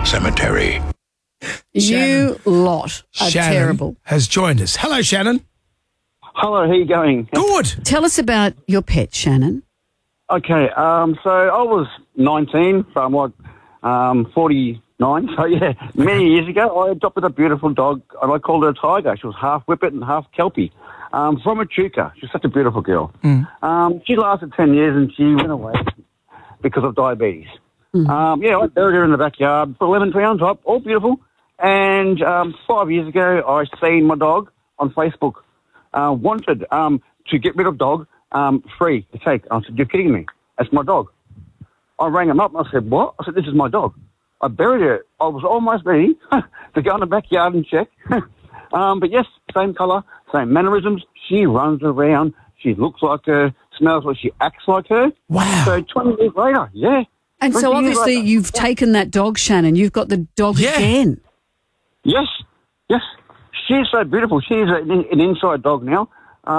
Cemetery. You lot are Shannon terrible. has joined us. Hello, Shannon. Hello, how you going? Good. Tell us about your pet, Shannon. Okay, so I was 19, so I'm like 49. So yeah, many years ago, I adopted a beautiful dog, and I called her Tiger. She was half Whippet and half Kelpie, from Echuca. She's such a beautiful girl. She lasted 10 years, and she went away because of diabetes. I buried her in the backyard for 11 pounds, all beautiful. And 5 years ago, I seen my dog on Facebook, wanted to get rid of dog, free to take. I said, you're kidding me. That's my dog. I rang him up and I said, what? I said, this is my dog. I buried her. I was almost ready to go in the backyard and check. But yes, same colour, same mannerisms. She runs around. She looks like her, smells like she acts like her. Wow. So 20 years later, yeah. And so 20 years obviously later. you've taken that dog, Shannon. You've got the dog again. Yes. She's so beautiful. She's an inside dog now.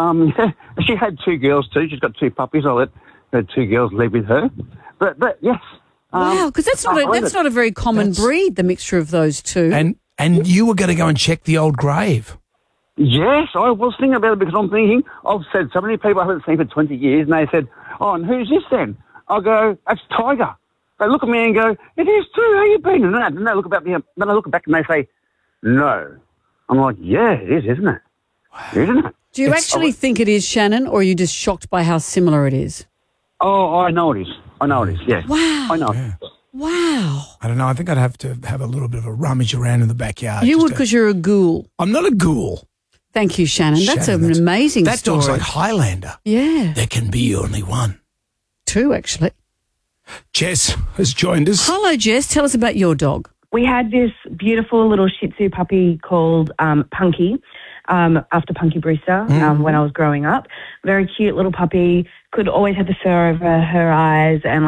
She had two girls too. She's got two puppies. I let her two girls live with her. But yes. Wow, because that's not a very common breed, the mixture of those two. And you were going to go and check the old grave. Yes, I was thinking about it because I'm thinking, I've said so many people I haven't seen for 20 years, and they said, oh, and who's this then? I go, that's Tiger. They look at me and go, it is too, how you been? And then they look back and they say, no. I'm like, yeah, it is, isn't it? Isn't it? Do you actually think it is, Shannon, or are you just shocked by how similar it is? Oh, I know it is, yeah. Wow. I know. Yeah. Wow. I don't know. I think I'd have to have a little bit of a rummage around in the backyard. You would because you're a ghoul. I'm not a ghoul. Thank you, Shannon. That's Shannon, an amazing that story. dog's like Highlander. Yeah. There can be only one. Two, actually. Jess has joined us. Hello, Jess. Tell us about your dog. We had this beautiful little Shih Tzu puppy called Punky, after Punky Brewster, when I was growing up. Very cute little puppy, could always have the fur over her eyes and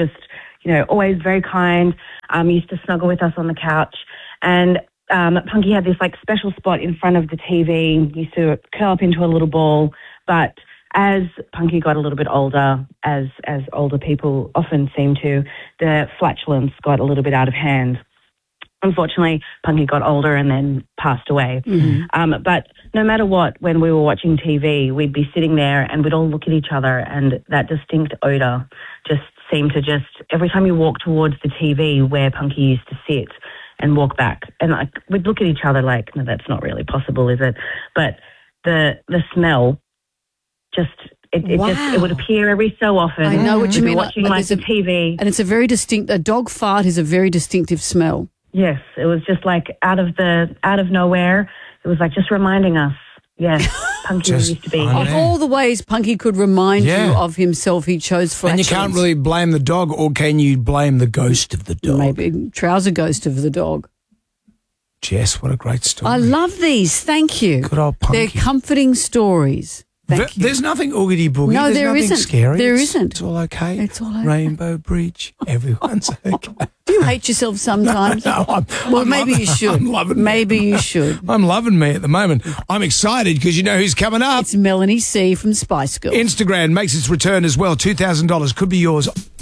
always very kind. Used to snuggle with us on the couch. And Punky had this special spot in front of the TV, used to curl up into a little ball. But as Punky got a little bit older, as older people often seem to, the flatulence got a little bit out of hand. Unfortunately, Punky got older and then passed away. But no matter what, when we were watching TV, we'd be sitting there and we'd all look at each other, and that distinct odour just seemed to every time you walk towards the TV where Punky used to sit and walk back, and we'd look at each other like, no, that's not really possible, is it? But the smell it would appear every so often. I know what you mean. Watching the TV. And it's a dog fart is a very distinctive smell. Yes, it was just out of nowhere. It was just reminding us, yes, Punky used to be. Of all the ways Punky could remind you of himself, he chose flatulence. And you can't really blame the dog, or can you blame the ghost of the dog? Maybe trouser ghost of the dog. Jess, what a great story. I love these. Thank you. Good old Punky. They're comforting stories. Thank you. There's nothing oogity boogie. No, There's there nothing isn't. scary. There It's isn't. all okay. It's all okay. Rainbow Bridge. Everyone's okay. Do you hate yourself sometimes? No, maybe you should. I'm loving Maybe you should. I'm loving me at the moment. I'm excited because you know who's coming up. It's Melanie C from Spice Girls. Instagram makes its return as well. $2,000 could be yours.